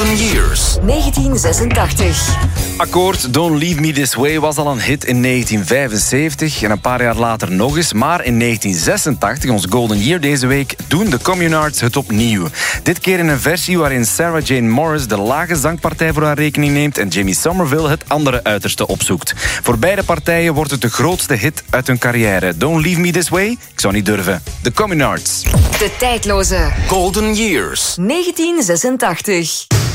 Golden Years. 1986. Akkoord, Don't Leave Me This Way was al een hit in 1975 en een paar jaar later nog eens. Maar in 1986, ons Golden Year deze week, doen de Communards het opnieuw. Dit keer in een versie waarin Sarah Jane Morris de lage zangpartij voor haar rekening neemt en Jimmy Somerville het andere uiterste opzoekt. Voor beide partijen wordt het de grootste hit uit hun carrière. Don't Leave Me This Way? Ik zou niet durven. De Communards. De tijdloze Golden Years. 1986.